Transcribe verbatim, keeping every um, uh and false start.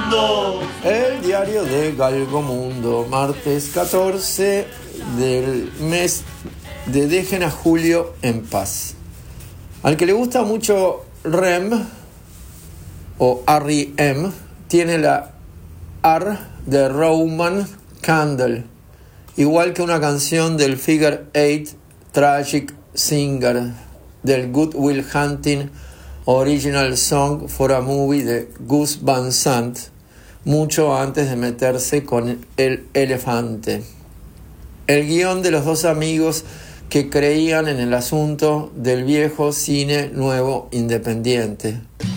Galgomundo. El diario de Galgomundo, martes catorce del mes de Dejen a Julio en paz. Al que le gusta mucho R E M o R E M, tiene la R de Roman Candle, igual que una canción del Figure Eight Tragic Singer del Good Will Hunting Original Song for a Movie de Gus Van Sant, mucho antes de meterse con el elefante. El guión de los dos amigos que creían en el asunto del viejo cine nuevo independiente.